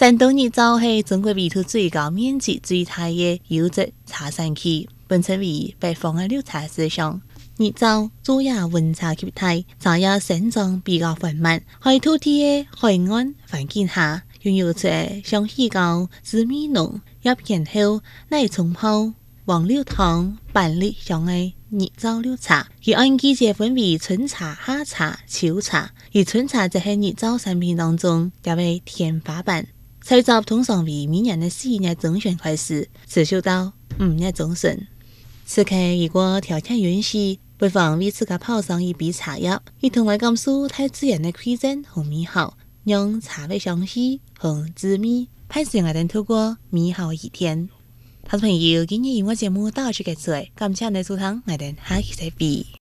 山东日照是中国味道最高面积最大的优质茶山区，本称为北方的绿茶之乡。日照主要温差极大，茶叶生长比较缓慢，在土地的海岸环境下，拥有出香气高、滋味浓、入片后奶冲泡、黄柳汤、板栗香的日照绿茶。其按季节分为春茶、夏茶、秋茶，而春茶则是日照产品当中列为天花板。采集通常为每年的4月中旬开始，持续到5月中旬。此刻如果条件允许，不妨为自家泡上一杯茶叶，以同来感受大自然的馈赠和美好，让茶的香气和滋味伴随我们度过美好的一天。听众朋友，今日音乐节目到此结束，感谢您收听，我们下期再会。